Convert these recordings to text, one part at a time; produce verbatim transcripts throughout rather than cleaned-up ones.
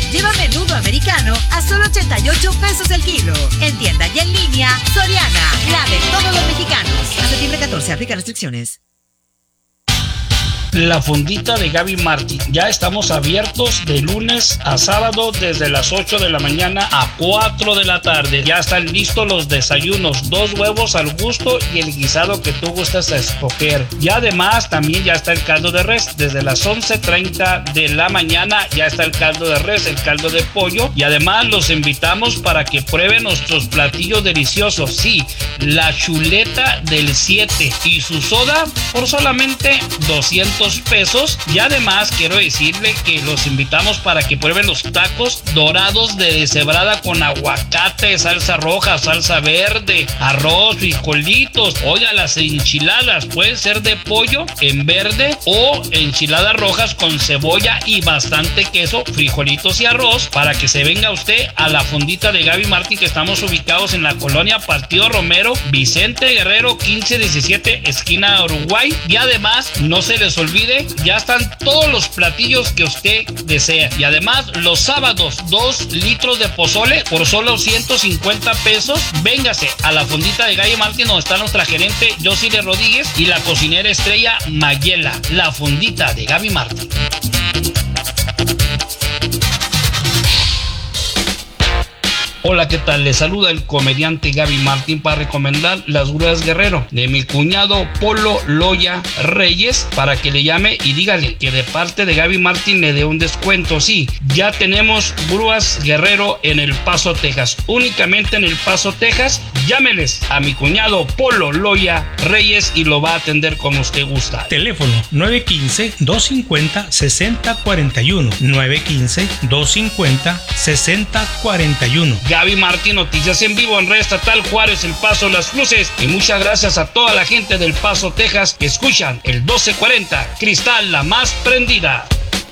lleva menudo americano a solo ochenta y ocho pesos el kilo. En tienda y en línea, Soriana, la de todos los mexicanos. A septiembre catorce, aplica restricciones. La fondita de Gaby Martin. Ya estamos abiertos de lunes a sábado desde las ocho de la mañana a cuatro de la tarde. Ya están listos los desayunos, dos huevos al gusto y el guisado que tú gustas a escoger. Y además también ya está el caldo de res. Desde las once treinta de la mañana ya está el caldo de res, el caldo de pollo. Y además los invitamos para que prueben nuestros platillos deliciosos. Sí, la chuleta del siete y su soda por solamente doscientos pesos. Y además quiero decirle que los invitamos para que prueben los tacos dorados de deshebrada con aguacate, salsa roja, salsa verde, arroz, frijolitos. Oiga, las enchiladas pueden ser de pollo en verde o enchiladas rojas con cebolla y bastante queso, frijolitos y arroz, para que se venga usted a la fondita de Gaby Martin, que estamos ubicados en la colonia Partido Romero, Vicente Guerrero quince diecisiete, esquina Uruguay. Y además no se les olvide, ya están todos los platillos que usted desea. Y además los sábados, dos litros de pozole por solo ciento cincuenta pesos. Véngase a la fondita de Gaby Martin, donde está nuestra gerente Josile Rodríguez y la cocinera estrella Mayela. La fondita de Gaby Martin. Hola, ¿qué tal? Les saluda el comediante Gaby Martin para recomendar las grúas Guerrero de mi cuñado Polo Loya Reyes, para que le llame y dígale que de parte de Gaby Martin le dé un descuento. Sí, ya tenemos grúas Guerrero en El Paso, Texas. Únicamente en El Paso, Texas. Llámeles a mi cuñado Polo Loya Reyes y lo va a atender como usted gusta. Teléfono nueve uno cinco, dos cinco cero, seis cero cuatro uno. nueve uno cinco, dos cinco cero, seis cero cuatro uno. Gaby Martin, noticias en vivo en Red Estatal Juárez, El Paso, Las Cruces. Y muchas gracias a toda la gente del Paso, Texas, que escuchan el doce cuarenta, Cristal, la más prendida.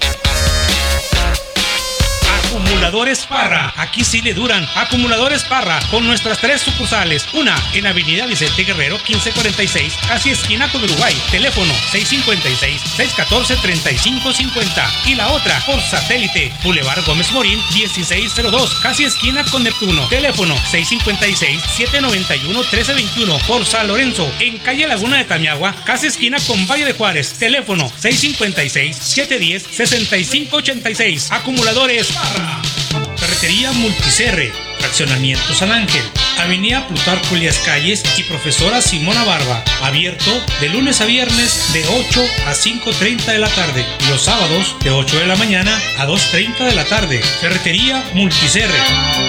Acumuladores Parra, aquí sí le duran. Acumuladores Parra, con nuestras tres sucursales. Una en Avenida Vicente Guerrero quince cuarenta y seis, casi esquina con Uruguay. Teléfono seis cinco seis, seis uno cuatro, tres cinco cinco cero. Y la otra por satélite, Boulevard Gómez Morín dieciséis cero dos, casi esquina con Neptuno. Teléfono seis cinco seis, siete nueve uno, uno tres dos uno. Por San Lorenzo, en calle Laguna de Tamiagua, casi esquina con Valle de Juárez. Teléfono seis cinco seis, siete uno cero, seis cinco ocho seis. Acumuladores Parra. Ferretería Multicerre, Fraccionamiento San Ángel, Avenida Plutarco Elías Calles y Profesora Simona Barba. Abierto de lunes a viernes de ocho a cinco treinta de la tarde. Y los sábados de ocho de la mañana a dos treinta de la tarde. Ferretería Multicerre.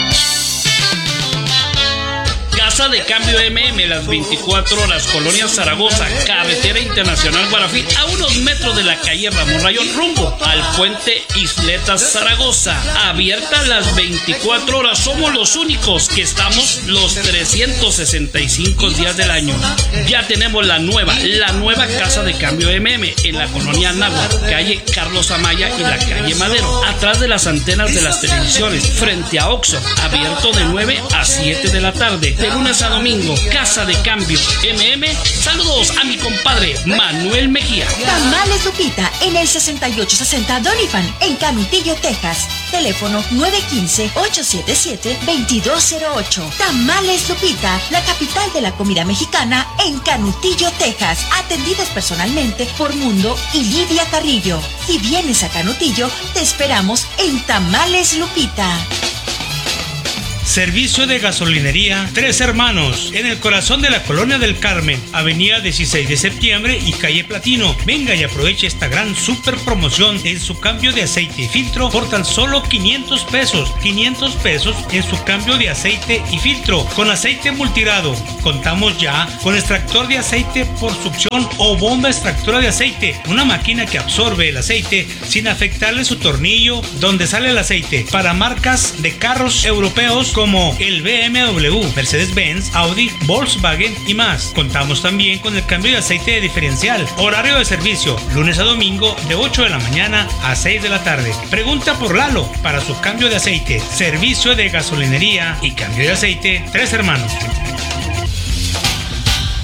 Casa de Cambio M M, las veinticuatro horas, Colonia Zaragoza, Carretera Internacional Guarafí, a unos metros de la calle Ramón Rayón, rumbo al puente Isletas Zaragoza. Abierta las veinticuatro horas, somos los únicos que estamos los trescientos sesenta y cinco días del año. Ya tenemos la nueva, la nueva Casa de Cambio M M en la colonia Náhuatl, calle Carlos Amaya y la calle Madero, atrás de las antenas de las televisiones, frente a Oxxo. Abierto de nueve a siete de la tarde, de lunes a domingo. Casa de Cambio M M. Saludos a mi compadre Manuel Mejía. Tamales Lupita en el sesenta y ocho sesenta Doniphan en Canutillo, Texas. Teléfono nueve uno cinco, ocho siete siete, dos dos cero ocho. Tamales Lupita, la capital de la comida mexicana en Canutillo, Texas. Atendidos personalmente por Mundo y Lidia Carrillo. Si vienes a Canutillo, te esperamos en Tamales Lupita. Servicio de gasolinería Tres Hermanos, en el corazón de la Colonia del Carmen, avenida dieciséis de septiembre y calle Platino. Venga y aproveche esta gran super promoción en su cambio de aceite y filtro por tan solo quinientos pesos. quinientos pesos en su cambio de aceite y filtro con aceite multirado. Contamos ya con extractor de aceite por succión o bomba extractora de aceite, una máquina que absorbe el aceite sin afectarle su tornillo donde sale el aceite, para marcas de carros europeos como el B M W, Mercedes-Benz, Audi, Volkswagen y más. Contamos también con el cambio de aceite de diferencial. Horario de servicio, lunes a domingo de ocho de la mañana a seis de la tarde. Pregunta por Lalo para su cambio de aceite. Servicio de gasolinería y cambio de aceite Tres Hermanos.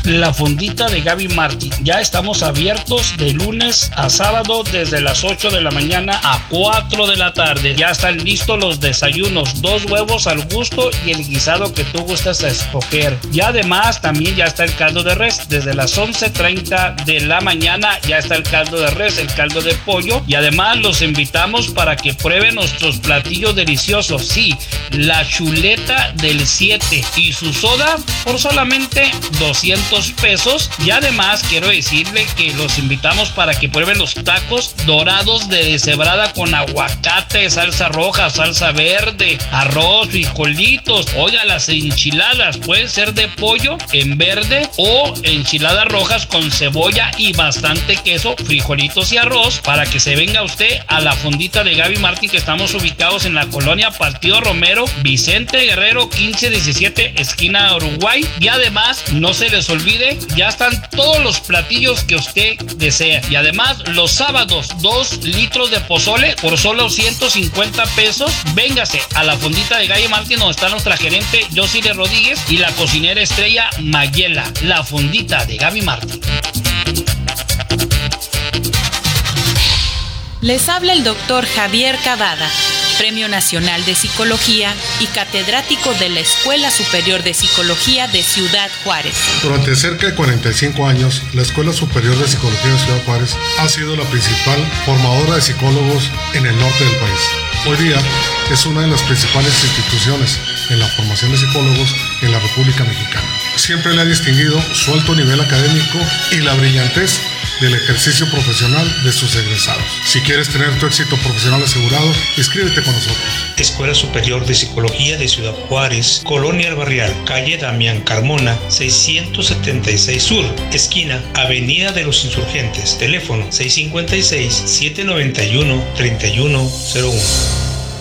La Fondita de Gaby Martin. Ya estamos abiertos de lunes a sábado desde las ocho de la mañana a cuatro de la tarde. Ya están listos los desayunos, dos huevos al gusto y el guisado que tú gustas escoger. Y además también ya está el caldo de res. Desde las once treinta de la mañana ya está el caldo de res, el caldo de pollo. Y además los invitamos para que prueben nuestros platillos deliciosos. Sí, la chuleta del siete y su soda por solamente doscientos pesos. Y además quiero decirle que los invitamos para que prueben los tacos dorados de deshebrada con aguacate, salsa roja, salsa verde, arroz, frijolitos. Oiga, las enchiladas pueden ser de pollo en verde o enchiladas rojas con cebolla y bastante queso, frijolitos y arroz, para que se venga usted a la Fondita de Gaby Martin, que estamos ubicados en la colonia Partido Romero, Vicente Guerrero quince diecisiete, esquina Uruguay. Y además no se les olvide, ya están todos los platillos que usted desea. Y además los sábados dos litros de pozole por solo ciento cincuenta pesos. Véngase a la Fondita de Gaby Martin, donde está nuestra gerente Josile Rodríguez y la cocinera estrella Mayela. La Fondita de Gaby Martin. Les habla el doctor Javier Cavada, Premio Nacional de Psicología y catedrático de la Escuela Superior de Psicología de Ciudad Juárez. Durante cerca de cuarenta y cinco años, la Escuela Superior de Psicología de Ciudad Juárez ha sido la principal formadora de psicólogos en el norte del país. Hoy día es una de las principales instituciones en la formación de psicólogos en la República Mexicana. Siempre le ha distinguido su alto nivel académico y la brillantez del ejercicio profesional de sus egresados. Si quieres tener tu éxito profesional asegurado, inscríbete con nosotros. Escuela Superior de Psicología de Ciudad Juárez, Colonia El Barrial, calle Damián Carmona, seiscientos setenta y seis Sur, esquina Avenida de los Insurgentes. Teléfono seis cinco seis, siete nueve uno, tres uno cero uno.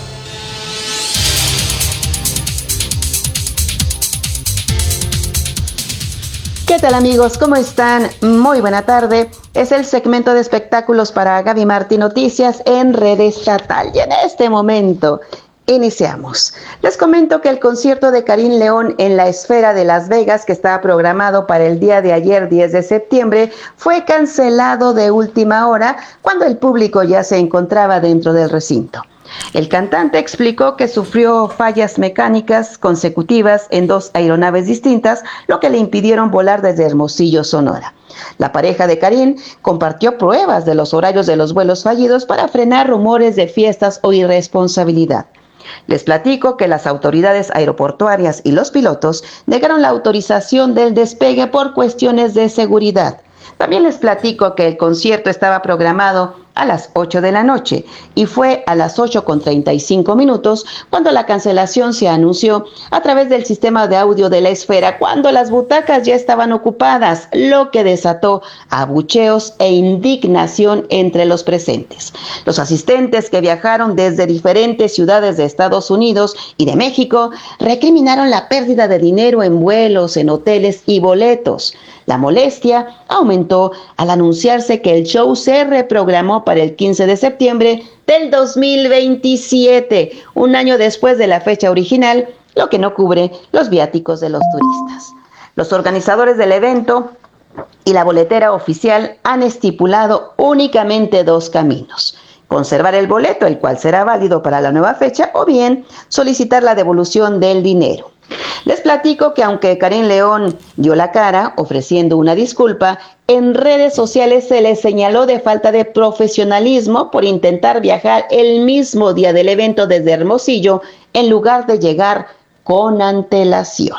¿Qué tal, amigos? ¿Cómo están? Muy buena tarde. Es el segmento de espectáculos para Gaby Martin Noticias en Red Estatal. Y en este momento iniciamos. Les comento que el concierto de Karim León en la Esfera de Las Vegas, que estaba programado para el día de ayer, diez de septiembre, fue cancelado de última hora cuando el público ya se encontraba dentro del recinto. El cantante explicó que sufrió fallas mecánicas consecutivas en dos aeronaves distintas, lo que le impidieron volar desde Hermosillo, Sonora. La pareja de Karim compartió pruebas de los horarios de los vuelos fallidos para frenar rumores de fiestas o irresponsabilidad. Les platico que las autoridades aeroportuarias y los pilotos negaron la autorización del despegue por cuestiones de seguridad. También les platico que el concierto estaba programado a las ocho de la noche y fue a las ocho con treinta y cinco minutos cuando la cancelación se anunció a través del sistema de audio de la Esfera, cuando las butacas ya estaban ocupadas, lo que desató abucheos e indignación entre los presentes. Los asistentes, que viajaron desde diferentes ciudades de Estados Unidos y de México, recriminaron la pérdida de dinero en vuelos, en hoteles y boletos. La molestia aumentó al anunciarse que el show se reprogramó para el quince de septiembre del dos mil veintisiete, un año después de la fecha original, lo que no cubre los viáticos de los turistas. Los organizadores del evento y la boletera oficial han estipulado únicamente dos caminos: conservar el boleto, el cual será válido para la nueva fecha, o bien solicitar la devolución del dinero. Les platico que aunque Karim León dio la cara ofreciendo una disculpa, en redes sociales se le señaló de falta de profesionalismo por intentar viajar el mismo día del evento desde Hermosillo en lugar de llegar con antelación.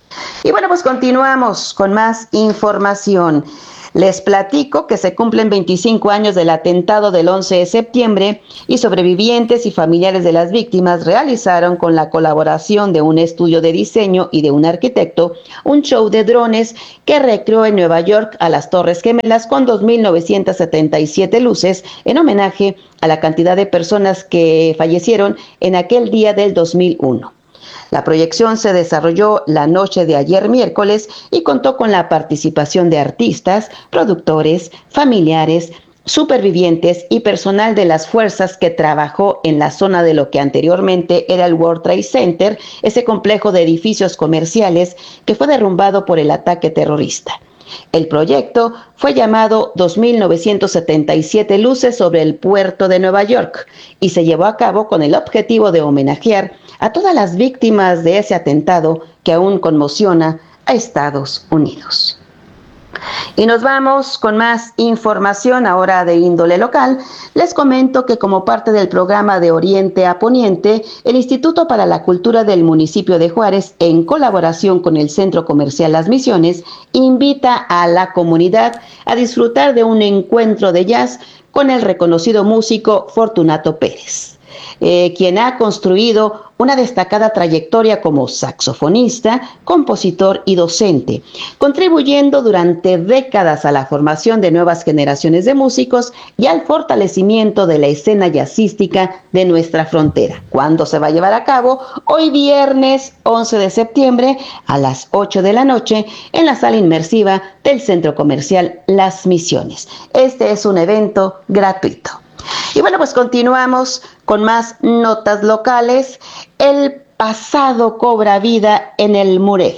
Y bueno, pues continuamos con más información. Les platico que se cumplen veinticinco años del atentado del once de septiembre y sobrevivientes y familiares de las víctimas realizaron, con la colaboración de un estudio de diseño y de un arquitecto, un show de drones que recreó en Nueva York a las Torres Gemelas con dos mil novecientas setenta y siete luces en homenaje a la cantidad de personas que fallecieron en aquel día del dos mil uno. La proyección se desarrolló la noche de ayer miércoles y contó con la participación de artistas, productores, familiares, supervivientes y personal de las fuerzas que trabajó en la zona de lo que anteriormente era el World Trade Center, ese complejo de edificios comerciales que fue derrumbado por el ataque terrorista. El proyecto fue llamado dos mil novecientos setenta y siete Luces sobre el Puerto de Nueva York y se llevó a cabo con el objetivo de homenajear a todas las víctimas de ese atentado que aún conmociona a Estados Unidos. Y nos vamos con más información ahora de índole local. Les comento que como parte del programa de Oriente a Poniente, el Instituto para la Cultura del municipio de Juárez, en colaboración con el Centro Comercial Las Misiones, invita a la comunidad a disfrutar de un encuentro de jazz con el reconocido músico Fortunato Pérez, eh, quien ha construido una destacada trayectoria como saxofonista, compositor y docente, contribuyendo durante décadas a la formación de nuevas generaciones de músicos y al fortalecimiento de la escena jazzística de nuestra frontera. ¿Cuándo se va a llevar a cabo? Hoy viernes once de septiembre a las ocho de la noche en la sala inmersiva del Centro Comercial Las Misiones. Este es un evento gratuito. Y bueno, pues continuamos con más notas locales. El pasado cobra vida en el Muref.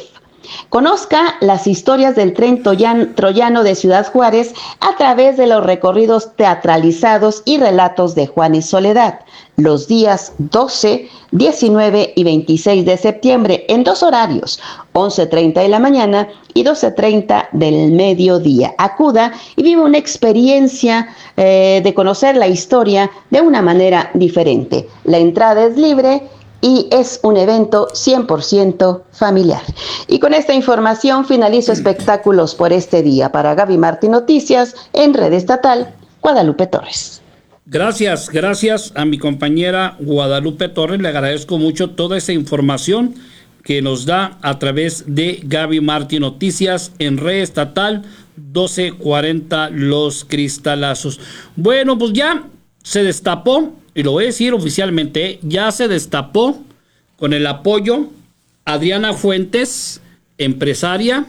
Conozca las historias del tren troyano de Ciudad Juárez a través de los recorridos teatralizados y relatos de Juan y Soledad, los días doce, diecinueve y veintiséis de septiembre en dos horarios, once treinta de la mañana y doce treinta del mediodía. Acuda y vive una experiencia eh, de conocer la historia de una manera diferente. La entrada es libre y es un evento cien por ciento familiar. Y con esta información finalizo espectáculos por este día. Para Gaby Martín Noticias, en Red Estatal, Guadalupe Torres. Gracias, gracias a mi compañera Guadalupe Torres. Le agradezco mucho toda esa información que nos da a través de Gaby Martín Noticias en Red Estatal doce cuarenta Los Cristalazos. Bueno, pues ya se destapó, y lo voy a decir oficialmente, ya se destapó con el apoyo Adriana Fuentes, empresaria,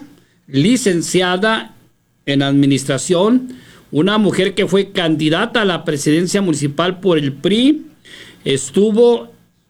licenciada en administración, una mujer que fue candidata a la presidencia municipal por el P R I, estuvo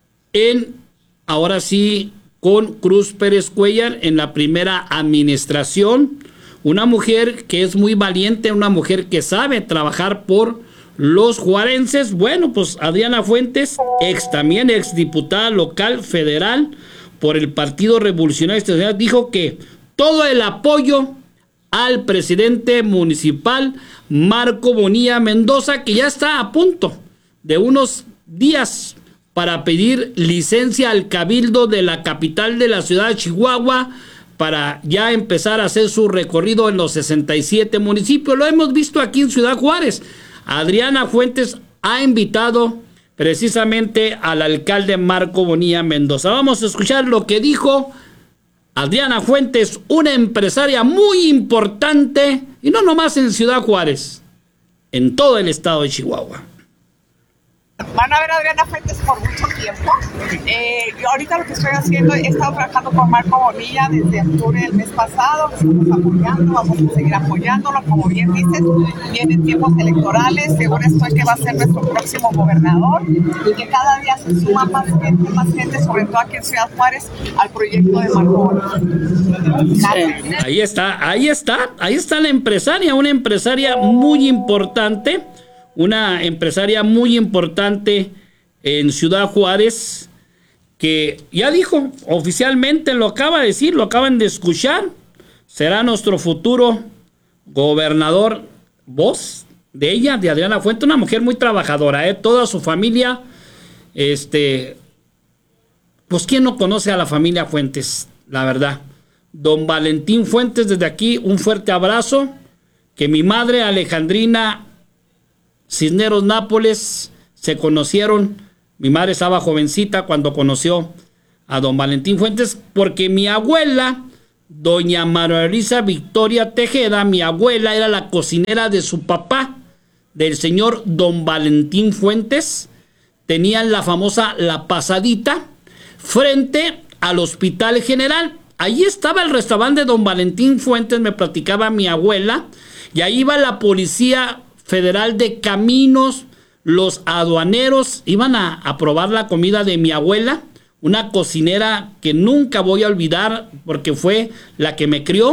en, ahora sí, con Cruz Pérez Cuellar en la primera administración, una mujer que es muy valiente, una mujer que sabe trabajar por los juarenses. Bueno, pues Adriana Fuentes, ex también ex diputada local federal por el Partido Revolucionario Institucional, dijo que todo el apoyo al presidente municipal Marco Bonilla Mendoza, que ya está a punto de unos días para pedir licencia al cabildo de la capital de la ciudad de Chihuahua para ya empezar a hacer su recorrido en los sesenta y siete municipios. Lo hemos visto aquí en Ciudad Juárez. Adriana Fuentes ha invitado precisamente al alcalde Marco Bonilla Mendoza. Vamos a escuchar lo que dijo Adriana Fuentes, una empresaria muy importante, y no nomás en Ciudad Juárez, en todo el estado de Chihuahua. Van a ver a Adriana Fuentes por mucho tiempo. Eh, yo ahorita lo que estoy haciendo, he estado trabajando con Marco Bonilla desde octubre del mes pasado, lo estamos apoyando, vamos a seguir apoyándolo, como bien dices, vienen tiempos electorales, seguro estoy que va a ser nuestro próximo gobernador y que cada día se suma más gente, más gente, sobre todo aquí en Ciudad Juárez, al proyecto de Marco Bonilla. Sí, ahí está, ahí está, ahí está la empresaria, una empresaria muy importante, una empresaria muy importante en Ciudad Juárez, que ya dijo oficialmente, lo acaba de decir, lo acaban de escuchar, será nuestro futuro gobernador. Voz de ella, de Adriana Fuentes, una mujer muy trabajadora, ¿eh? Toda su familia, este, pues ¿quién no conoce a la familia Fuentes? La verdad, don Valentín Fuentes, desde aquí un fuerte abrazo, que mi madre Alejandrina Cisneros Nápoles se conocieron. Mi madre estaba jovencita cuando conoció a don Valentín Fuentes, porque mi abuela, doña María Luisa Victoria Tejeda, mi abuela era la cocinera de su papá, del señor don Valentín Fuentes. Tenían la famosa La Pasadita frente al Hospital General. Allí estaba el restaurante de don Valentín Fuentes, me platicaba mi abuela, y ahí iba la Policía Federal de Caminos, los aduaneros, iban a, a probar la comida de mi abuela, una cocinera que nunca voy a olvidar porque fue la que me crió,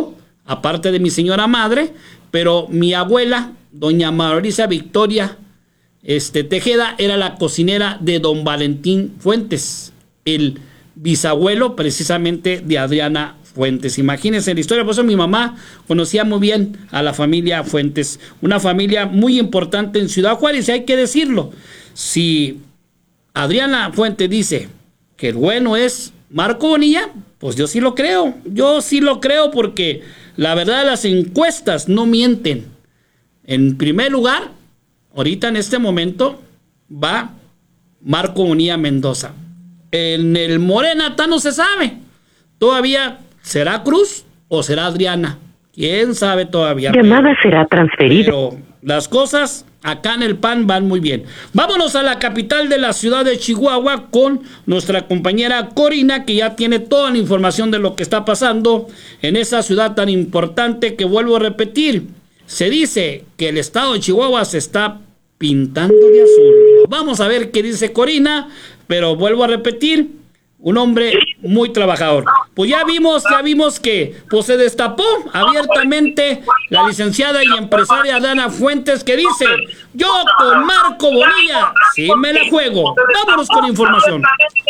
aparte de mi señora madre, pero mi abuela, doña Marisa Victoria este, Tejeda, era la cocinera de don Valentín Fuentes, el bisabuelo precisamente de Adriana Fuentes. Imagínense la historia. Por eso mi mamá conocía muy bien a la familia Fuentes, una familia muy importante en Ciudad Juárez, y hay que decirlo. Si Adriana Fuentes dice que el bueno es Marco Bonilla, pues yo sí lo creo, yo sí lo creo, porque la verdad las encuestas no mienten. En primer lugar, ahorita en este momento va Marco Bonilla Mendoza. En el Morena no se sabe todavía. ¿Será Cruz o será Adriana? ¿Quién sabe todavía? Llamada pero, será transferida. Pero las cosas acá en el P A N van muy bien. Vámonos a la capital de la ciudad de Chihuahua con nuestra compañera Corina, que ya tiene toda la información de lo que está pasando en esa ciudad tan importante que, vuelvo a repetir, se dice que el estado de Chihuahua se está pintando de azul. Vamos a ver qué dice Corina, pero vuelvo a repetir, un hombre muy trabajador. Pues ya vimos, ya vimos que pues se destapó abiertamente la licenciada y empresaria Adriana Fuentes, que dice: yo con Marco Bonilla sí me la juego. Vámonos con información.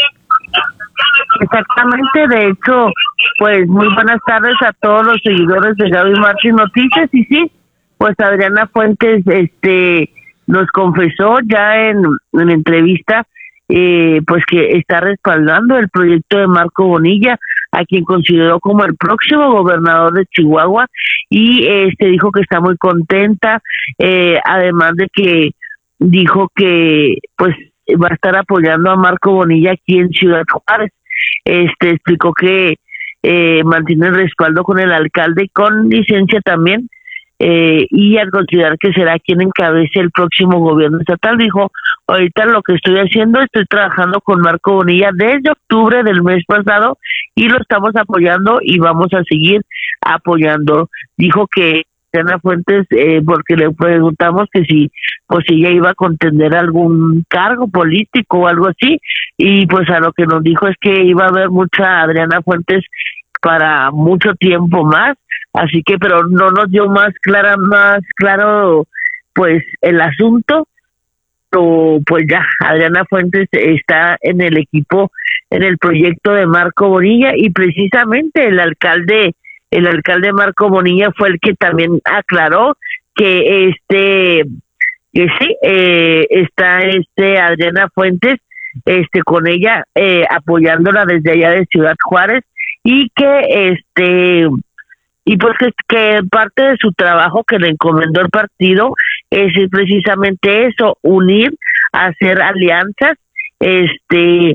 Exactamente, de hecho, pues muy buenas tardes a todos los seguidores de Gaby Martín Noticias. Y sí, pues Adriana Fuentes este nos confesó ya en, en entrevista Eh, pues que está respaldando el proyecto de Marco Bonilla, a quien consideró como el próximo gobernador de Chihuahua, y este dijo que está muy contenta, eh, además de que dijo que pues va a estar apoyando a Marco Bonilla aquí en Ciudad Juárez. Este explicó que eh, mantiene el respaldo con el alcalde con licencia también, Eh, y al considerar que será quien encabece el próximo gobierno estatal, dijo: ahorita lo que estoy haciendo, estoy trabajando con Marco Bonilla desde octubre del mes pasado y lo estamos apoyando y vamos a seguir apoyando. Dijo que Adriana Fuentes, eh, porque le preguntamos que si pues ella iba a contender algún cargo político o algo así, y pues a lo que nos dijo es que iba a haber mucha Adriana Fuentes para mucho tiempo más. Así que, pero no nos dio más clara, más claro, pues, el asunto. Pero, pues ya, Adriana Fuentes está en el equipo, en el proyecto de Marco Bonilla, y precisamente el alcalde, el alcalde Marco Bonilla fue el que también aclaró que este, que sí, eh, está este Adriana Fuentes, este, con ella, eh, apoyándola desde allá de Ciudad Juárez, y que este y pues que, que parte de su trabajo que le encomendó el partido es precisamente eso, unir, hacer alianzas, este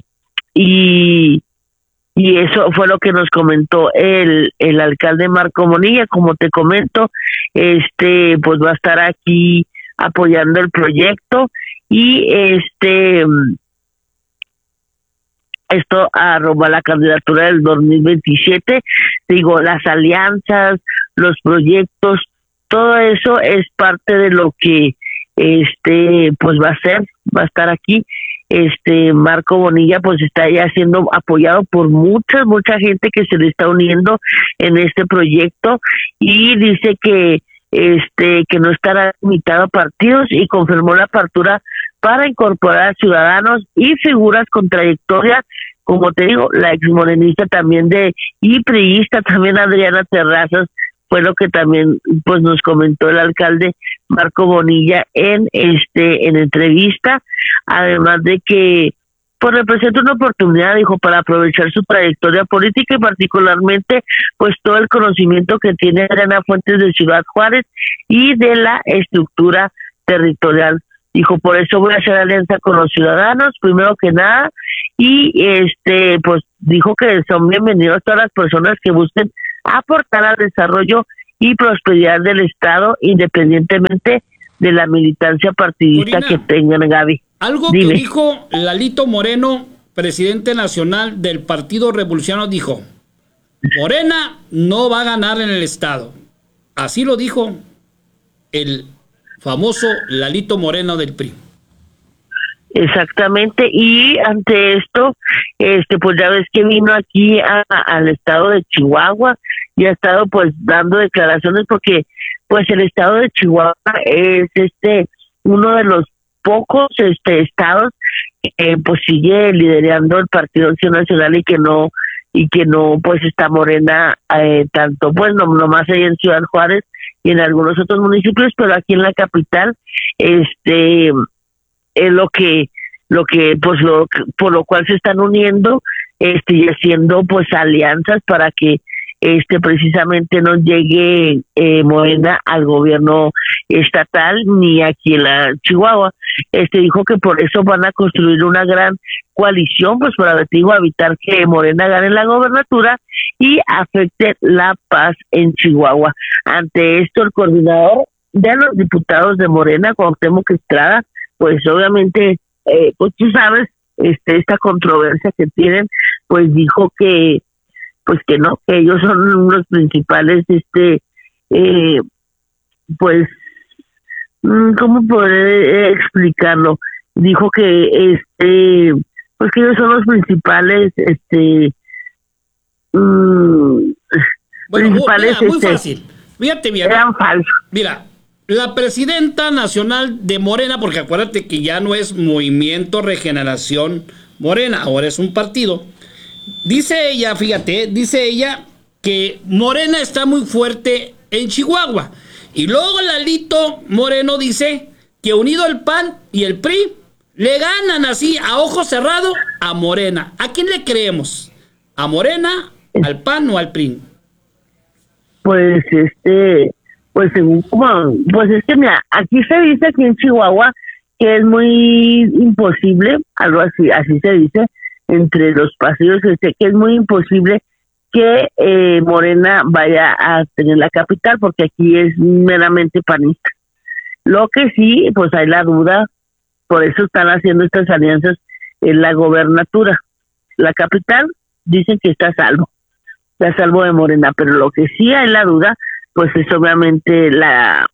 y y eso fue lo que nos comentó el el alcalde Marco Bonilla. Como te comento, este pues va a estar aquí apoyando el proyecto, y este esto arroba la candidatura del dos mil veintisiete. Digo, las alianzas, los proyectos, todo eso es parte de lo que este pues va a ser, va a estar aquí. Este Marco Bonilla pues está ya siendo apoyado por mucha, mucha gente que se le está uniendo en este proyecto, y dice que este que no estará limitado a partidos, y confirmó la apertura para incorporar ciudadanos y figuras con trayectoria, como te digo, la ex morenista también de y priista también Adriana Terrazas, fue lo que también pues nos comentó el alcalde Marco Bonilla en este en entrevista, además de que pues representa una oportunidad, dijo, para aprovechar su trayectoria política y particularmente pues todo el conocimiento que tiene Adriana Fuentes de Ciudad Juárez y de la estructura territorial. Dijo, por eso voy a hacer alianza con los ciudadanos, primero que nada, y este pues dijo que son bienvenidos todas las personas que busquen aportar al desarrollo y prosperidad del Estado, independientemente de la militancia partidista Corina, que tengan, Gaby. Algo Dime. Que dijo Lalito Moreno, presidente nacional del Partido Revolucionario, dijo: Morena no va a ganar en el Estado. Así lo dijo el famoso Lalito Moreno del P R I. Exactamente, y ante esto, este, pues ya ves que vino aquí a, a, al estado de Chihuahua y ha estado pues dando declaraciones porque pues el estado de Chihuahua es este uno de los pocos este estados que eh, pues sigue liderando el Partido Acción Nacional y que no y que no pues está Morena eh, tanto pues no nomás ahí en Ciudad Juárez y en algunos otros municipios, pero aquí en la capital este es lo que lo que pues lo por lo cual se están uniendo este y haciendo pues alianzas para que este precisamente no llegue eh, Morena al gobierno estatal ni aquí en la Chihuahua. Este dijo que por eso van a construir una gran coalición pues para digo, evitar que Morena gane la gobernatura y afecte la paz en Chihuahua. Ante esto el coordinador de los diputados de Morena, Cuauhtémoc Estrada, pues obviamente eh, pues tú sabes este esta controversia que tienen, pues dijo que pues que no, que ellos son los principales, este, eh, pues, ¿cómo poder explicarlo? Dijo que, este, pues que ellos son los principales, este, mm, bueno, principales, mira, muy este, fácil. Fíjate bien. Eran falsos. Mira, la presidenta nacional de Morena, porque acuérdate que ya no es Movimiento Regeneración Morena, ahora es un partido. Dice ella, fíjate, dice ella que Morena está muy fuerte en Chihuahua. Y luego Lalito Moreno dice que unido el P A N y el P R I le ganan así a ojo cerrado a Morena. ¿A quién le creemos? ¿A Morena, al P A N o al P R I? Pues este, pues según como, pues es que mira, aquí se dice aquí en Chihuahua que es muy imposible, algo así, así se dice, entre los pasillos, este, que es muy imposible que eh, Morena vaya a tener la capital, porque aquí es meramente panista. Lo que sí, pues hay la duda, por eso están haciendo estas alianzas en la gobernatura. La capital dicen que está a salvo, está a salvo de Morena, pero lo que sí hay la duda, pues es obviamente la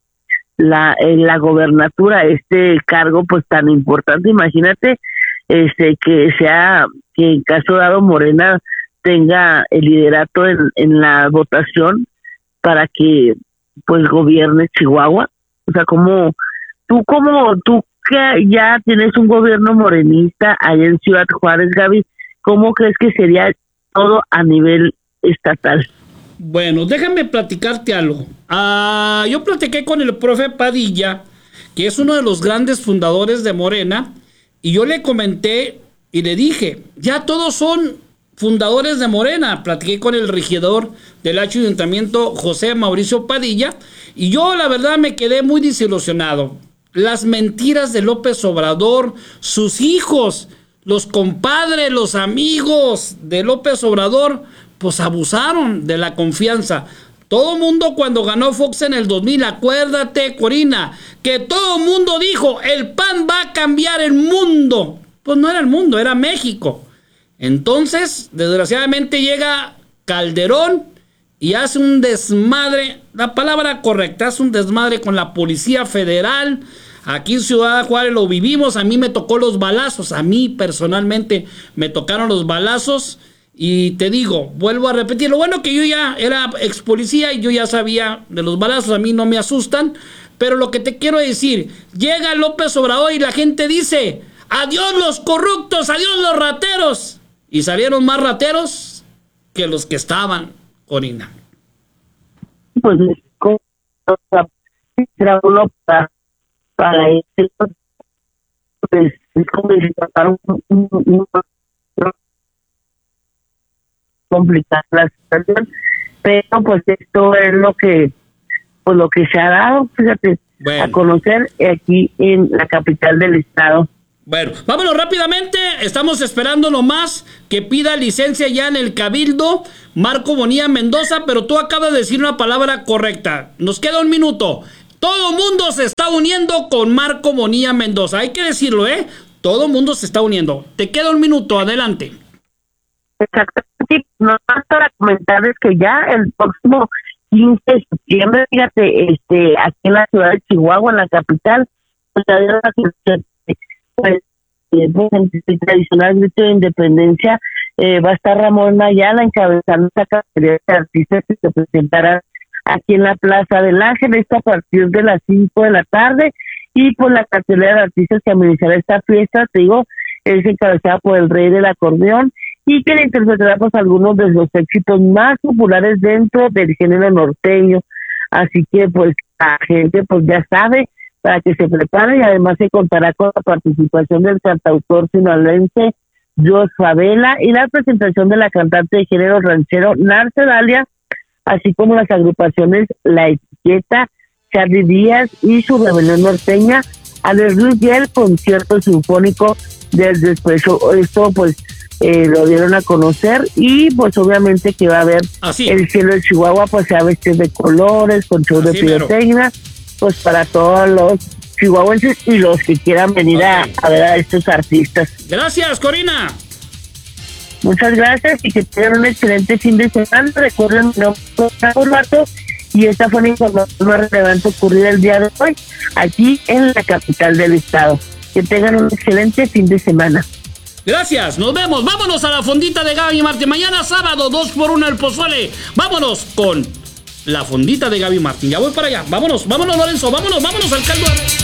la en la gobernatura, este cargo pues tan importante. Imagínate este que sea que en caso dado Morena tenga el liderato en, en la votación para que pues gobierne Chihuahua. O sea, como tú como tú que ya tienes un gobierno morenista allá en Ciudad Juárez, Gaby, ¿cómo crees que sería todo a nivel estatal? Bueno, déjame platicarte algo. Ah, yo platiqué con el profe Padilla, que es uno de los grandes fundadores de Morena, y yo le comenté y le dije, ya todos son fundadores de Morena. Platiqué con el regidor del ayuntamiento, José Mauricio Padilla, y yo la verdad me quedé muy desilusionado. Las mentiras de López Obrador, sus hijos, los compadres, los amigos de López Obrador, pues abusaron de la confianza. Todo mundo cuando ganó Fox en el dos mil, acuérdate, Corina, que todo mundo dijo, el P A N va a cambiar el mundo. Pues no era el mundo, era México. Entonces, desgraciadamente llega Calderón y hace un desmadre, la palabra correcta, hace un desmadre con la Policía Federal. Aquí en Ciudad Juárez lo vivimos, a mí me tocó los balazos, a mí personalmente me tocaron los balazos. Y te digo, vuelvo a repetir, lo bueno que yo ya era ex policía y yo ya sabía de los balazos, a mí no me asustan, pero lo que te quiero decir, llega López Obrador y la gente dice, adiós los corruptos, adiós los rateros, y salieron más rateros que los que estaban, Corina. Pues era uno para, para este, pues es como si pasara un, un, un complicar la situación, pero pues esto es lo que pues lo que se ha dado, fíjate, bueno, a conocer aquí en la capital del estado. Bueno, vámonos rápidamente, estamos esperando nomás que pida licencia ya en el Cabildo Marco Bonilla Mendoza, pero tú acabas de decir una palabra correcta, nos queda un minuto. Todo mundo se está uniendo con Marco Bonilla Mendoza, hay que decirlo, ¿eh? Todo mundo se está uniendo. Te queda un minuto, adelante. Exactamente, no más para comentarles que ya el próximo quince de septiembre, fíjate, este, aquí en la ciudad de Chihuahua, en la capital, pues, pues pues, en el tradicional grito de independencia eh, va a estar Ramón Ayala encabezando esta categoría de artistas que se presentarán aquí en la Plaza del Ángel, esto a partir de las cinco de la tarde, y por la cartelera de artistas que amenizará esta fiesta, te digo, es encabezada por el Rey del Acordeón, y que le interpretará pues algunos de los éxitos más populares dentro del género norteño. Así que pues la gente pues ya sabe, para que se prepare, y además se contará con la participación del cantautor sinaloense Jos Favela y la presentación de la cantante de género ranchero Narce Dalia, así como las agrupaciones La Etiqueta, Charly Díaz y su Rebelión Norteña, Alex Ruiz y el concierto sinfónico del Despecho. Esto pues eh, lo dieron a conocer, y pues obviamente que va a haber Así. el cielo de Chihuahua, pues se va a vestir de colores, con show de pirotecnia, pues para todos los chihuahuenses y los que quieran venir okay. a, a ver a estos artistas. Gracias, Corina. Muchas gracias y que tengan un excelente fin de semana. Recuerden no formato, y esta fue la información más relevante ocurrida el día de hoy aquí en la capital del estado. Que tengan un excelente fin de semana. Gracias, nos vemos. Vámonos a la fondita de Gaby Martín. Mañana sábado, dos por uno el pozole. Vámonos con la fondita de Gaby Martín. Ya voy para allá. Vámonos, vámonos, Lorenzo. Vámonos, vámonos al caldo.